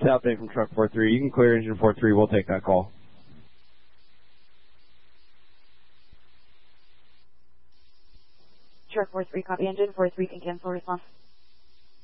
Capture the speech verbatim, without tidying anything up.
South Bay from truck four three. You can clear engine four three. We'll take that call. Truck four three, copy engine four three, can cancel response.